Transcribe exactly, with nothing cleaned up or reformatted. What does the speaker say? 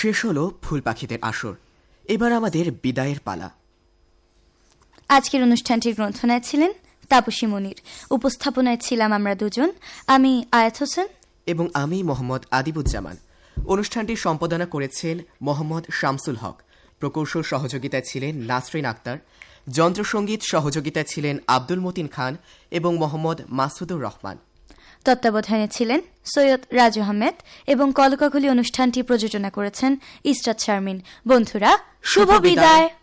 শেষ হলো ফুল পাখিদের আসর। এবার আমাদের বিদায়ের পালা। আজকের অনুষ্ঠানটির গ্রন্থনায় ছিলেন তাপসী মনির, উপস্থাপনায় ছিলাম আমরা দুজন, আমি আয়াত হোসেন এবং আমি মোহাম্মদ আদিবুজ্জামান। অনুষ্ঠানটি সম্পাদনা করেছেন মোহাম্মদ শামসুল হক, প্রকৌশল সহযোগিতায় ছিলেন নাসরিন আক্তার, যন্ত্রসঙ্গীত সহযোগিতায় ছিলেন আব্দুল মতিন খান এবং মোহাম্মদ মাসুদুর রহমান। তত্ত্বাবধানে ছিলেন সৈয়দ রাজু আহমেদ এবং কলকাকলি অনুষ্ঠানটি প্রযোজনা করেছেন ইসরাত শারমিন। বন্ধুরা, শুভ বিদায়।